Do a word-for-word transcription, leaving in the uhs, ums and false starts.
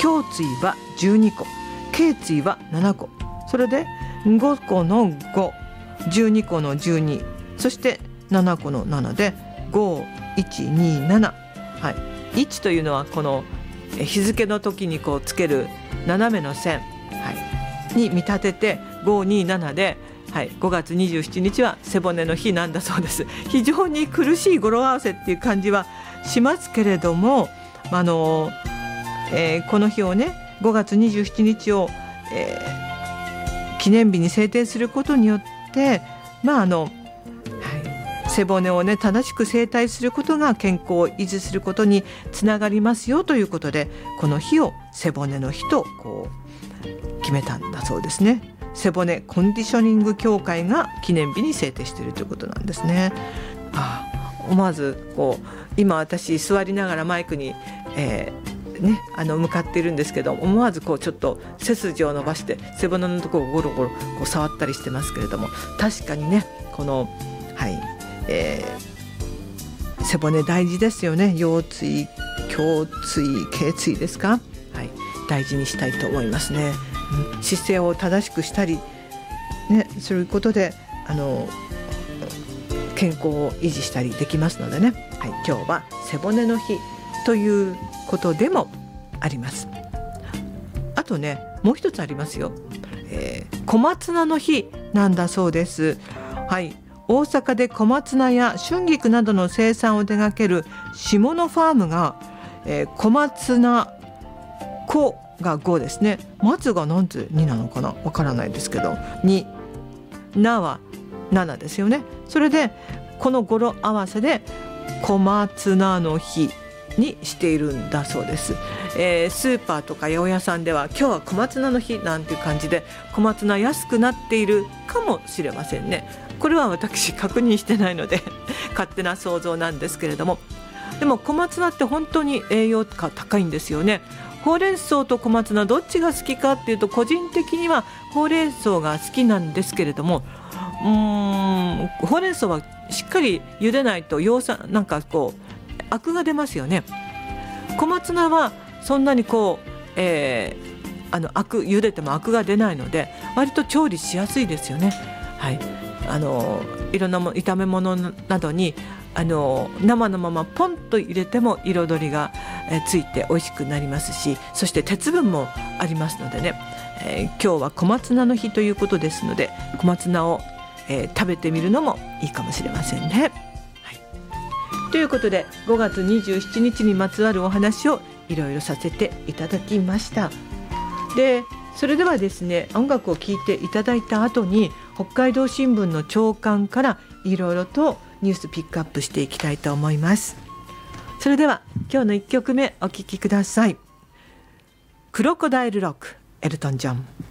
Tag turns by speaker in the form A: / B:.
A: 胸椎はじゅうにこ、頸椎はななこ、それでごこのご、じゅうにこのじゅうに、そしてななこのななでご、いち、に、なな、はい、いちというのはこの日付の時にこうつける斜めの線、はい、に見立ててご、に、ななで、はい、ごがつにじゅうしちにちは背骨の日なんだそうです。非常に苦しい語呂合わせっていう感じはしますけれども、あの、えー、この日をねごがつにじゅうしちにちを、えー、記念日に制定することによってまああの、はい、背骨をね正しく整体することが健康を維持することにつながりますよということで、この日を背骨の日とこう決めたんだそうですね。背骨コンディショニング協会が記念日に制定しているということなんですね。ああ、思わずこう今私座りながらマイクに、えーね、あの向かっているんですけど、思わずこうちょっと背筋を伸ばして背骨のところをゴロゴロこう触ったりしてますけれども、確かにねこの、はいえー、背骨大事ですよね。腰椎、胸椎、頸椎ですか、はい、大事にしたいと思いますね。うん、姿勢を正しくしたり、ね、そういうことであの健康を維持したりできますのでね、はい、今日は背骨の日ということでもあります。あとねもう一つありますよ、えー、小松菜の日なんだそうです。はい、大阪で小松菜や春菊などの生産を手掛ける下野ファームが、えー、小松菜小がごですね。松が何つになのかなわからないですけど、に、なはななですよね。それでこの語呂合わせで小松菜の日にしているんだそうです。えー、スーパーとか八百屋さんでは今日は小松菜の日なんていう感じで小松菜安くなっているかもしれませんね。これは私確認してないので勝手な想像なんですけれども、でも小松菜って本当に栄養価高いんですよね。ほうれん草と小松菜どっちが好きかっていうと、個人的にはほうれん草が好きなんですけれども、うーんほうれん草はしっかり茹でないと葉酸なんかこうアクが出ますよね。小松菜はそんなにこう、えー、あのアク茹でてもアクが出ないので割と調理しやすいですよね。はい、あのいろんなも炒め物などにあの生のままポンと入れても彩りがえついて美味しくなりますし、そして鉄分もありますのでね、えー、今日は小松菜の日ということですので小松菜を、えー、食べてみるのもいいかもしれませんね。はい、ということでごがつにじゅうしちにちにまつわるお話をいろいろさせていただきました。でそれではですね、音楽を聴いていただいた後に北海道新聞の朝刊からいろいろとニュースピックアップしていきたいと思います。それでは今日のいっきょくめお聴きください。クロコダイルロック、エルトン・ジョン。